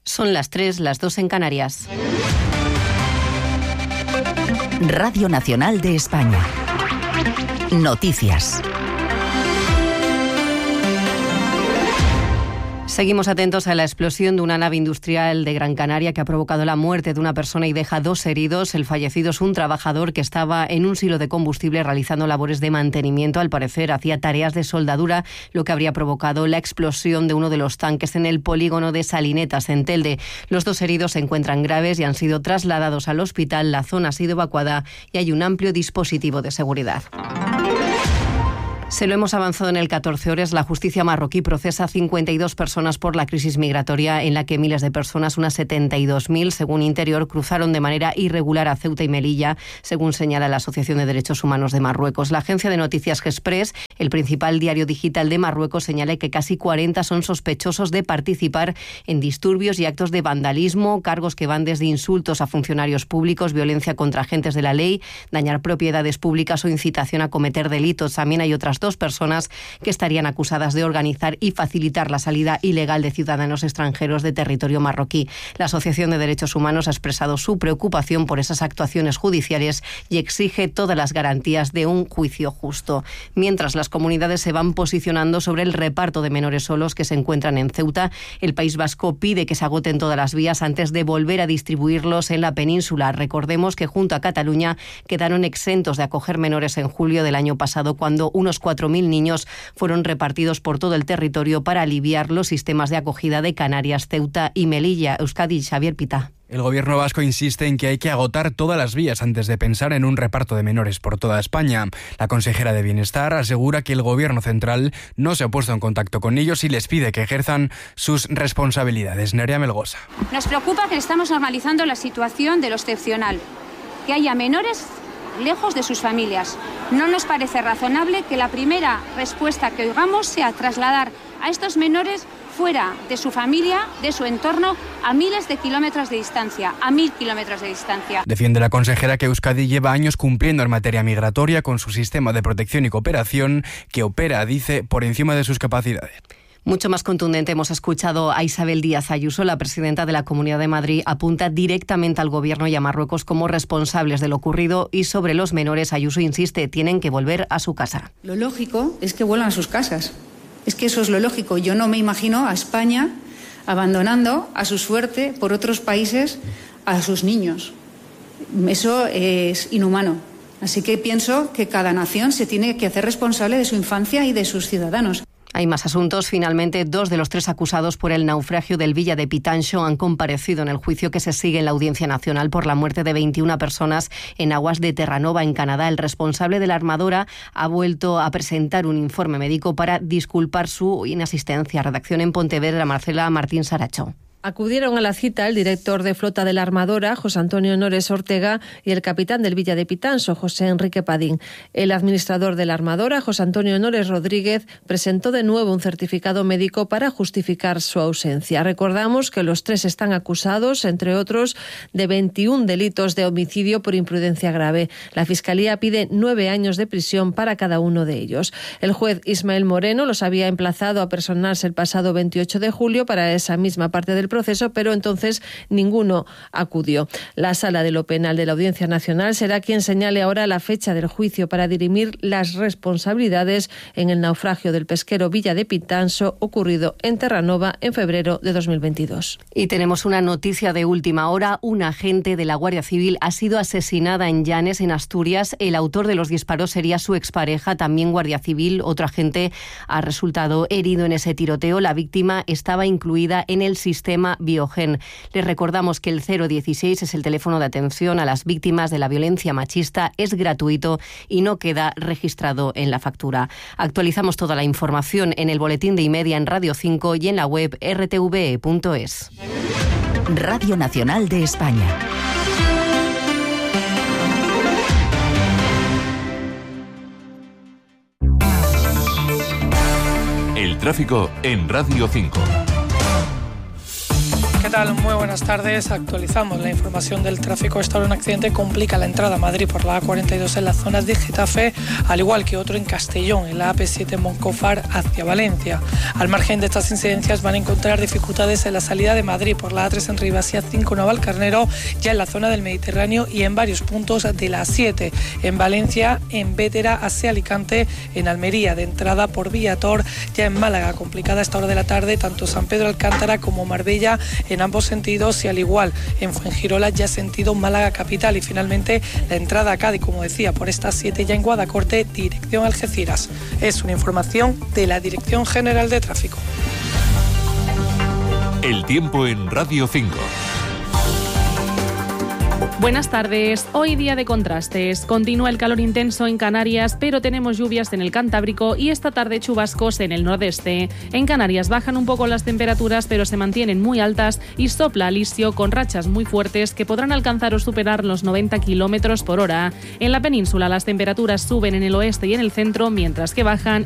Son las 3, las 2 en Canarias. Radio Nacional de España. Noticias. Seguimos atentos a la explosión de una nave industrial de Gran Canaria que ha provocado la muerte de una persona y deja 2 heridos. El fallecido es un trabajador que estaba en un silo de combustible realizando labores de mantenimiento. Al parecer hacía tareas de soldadura, lo que habría provocado la explosión de uno de los tanques en el polígono de Salinetas, en Telde. Los 2 heridos se encuentran graves y han sido trasladados al hospital. La zona ha sido evacuada y hay un amplio dispositivo de seguridad. Se lo hemos avanzado en el 14 horas. La justicia marroquí procesa a 52 personas por la crisis migratoria en la que miles de personas, unas 72.000, según Interior, cruzaron de manera irregular a Ceuta y Melilla, según señala la Asociación de Derechos Humanos de Marruecos. La agencia de noticias Express, el principal diario digital de Marruecos, señala que casi 40 son sospechosos de participar en disturbios y actos de vandalismo, cargos que van desde insultos a funcionarios públicos, violencia contra agentes de la ley, dañar propiedades públicas o incitación a cometer delitos. También hay otras 2 personas que estarían acusadas de organizar y facilitar la salida ilegal de ciudadanos extranjeros de territorio marroquí. La Asociación de Derechos Humanos ha expresado su preocupación por esas actuaciones judiciales y exige todas las garantías de un juicio justo. Mientras las comunidades se van posicionando sobre el reparto de menores solos que se encuentran en Ceuta, el País Vasco pide que se agoten todas las vías antes de volver a distribuirlos en la península. Recordemos que junto a Cataluña quedaron exentos de acoger menores en julio del año pasado, cuando unos 4.000 niños fueron repartidos por todo el territorio para aliviar los sistemas de acogida de Canarias, Ceuta y Melilla. Euskadi, Xavier Pita. El gobierno vasco insiste en que hay que agotar todas las vías antes de pensar en un reparto de menores por toda España. La consejera de Bienestar asegura que el gobierno central no se ha puesto en contacto con ellos y les pide que ejerzan sus responsabilidades. Nerea Melgosa. Nos preocupa que estamos normalizando la situación de lo excepcional, que haya menores lejos de sus familias. No nos parece razonable que la primera respuesta que oigamos sea trasladar a estos menores fuera de su familia, de su entorno, a miles de kilómetros de distancia, a 1.000 kilómetros de distancia. Defiende la consejera que Euskadi lleva años cumpliendo en materia migratoria con su sistema de protección y cooperación, que opera, dice, por encima de sus capacidades. Mucho más contundente hemos escuchado a Isabel Díaz Ayuso, la presidenta de la Comunidad de Madrid, apunta directamente al Gobierno y a Marruecos como responsables de lo ocurrido, y sobre los menores Ayuso insiste, tienen que volver a su casa. Lo lógico es que vuelvan a sus casas. Es que eso es lo lógico. Yo no me imagino a España abandonando a su suerte por otros países a sus niños. Eso es inhumano. Así que pienso que cada nación se tiene que hacer responsable de su infancia y de sus ciudadanos. Hay más asuntos. Finalmente, 2 de los 3 acusados por el naufragio del Villa de Pitancho han comparecido en el juicio que se sigue en la Audiencia Nacional por la muerte de 21 personas en aguas de Terranova, en Canadá. El responsable de la armadora ha vuelto a presentar un informe médico para disculpar su inasistencia. Redacción en Pontevedra, Marcela Martín Saracho. Acudieron a la cita el director de flota de la armadora, José Antonio Nores Ortega, y el capitán del Villa de Pitanso, José Enrique Padín. El administrador de la armadora, José Antonio Nores Rodríguez, presentó de nuevo un certificado médico para justificar su ausencia. Recordamos que los 3 están acusados, entre otros, de 21 delitos de homicidio por imprudencia grave. La Fiscalía pide 9 años de prisión para cada uno de ellos. El juez Ismael Moreno los había emplazado a personarse el pasado 28 de julio para esa misma parte del proceso, pero entonces ninguno acudió. La Sala de lo Penal de la Audiencia Nacional será quien señale ahora la fecha del juicio para dirimir las responsabilidades en el naufragio del pesquero Villa de Pitanso, ocurrido en Terranova en febrero de 2022. Y tenemos una noticia de última hora. Una agente de la Guardia Civil ha sido asesinada en Llanes, en Asturias. El autor de los disparos sería su expareja, también guardia civil. Otro agente ha resultado herido en ese tiroteo. La víctima estaba incluida en el sistema Biogen. Les recordamos que el 016 es el teléfono de atención a las víctimas de la violencia machista. Es gratuito y no queda registrado en la factura. Actualizamos toda la información en el boletín de Y-Media en Radio 5 y en la web rtve.es. Radio Nacional de España. El tráfico en Radio 5. tal? Muy buenas tardes. Actualizamos la información del tráfico. Esta hora un accidente complica la entrada a Madrid por la A42 en la zona de Getafe, al igual que otro en Castellón, en la AP7 Moncofar hacia Valencia. Al margen de estas incidencias van a encontrar dificultades en la salida de Madrid por la A3 en Ribasía 5 Navalcarnero, ya en la zona del Mediterráneo y en varios puntos de la A7. En Valencia, en Bétera hacia Alicante, en Almería de entrada por Villator, ya en Málaga complicada a esta hora de la tarde, tanto San Pedro Alcántara como Marbella en ambos sentidos, y al igual en Fuengirola ya sentido Málaga capital, y finalmente la entrada a Cádiz, como decía, por estas 7 ya en Guadacorte dirección Algeciras. Es una información de la Dirección General de Tráfico. El tiempo en Radio 5. Buenas tardes. Hoy día de contrastes. Continúa el calor intenso en Canarias, pero tenemos lluvias en el Cantábrico y esta tarde chubascos en el nordeste. En Canarias bajan un poco las temperaturas, pero se mantienen muy altas y sopla alisio con rachas muy fuertes que podrán alcanzar o superar los 90 km/h. En la península las temperaturas suben en el oeste y en el centro, mientras que bajan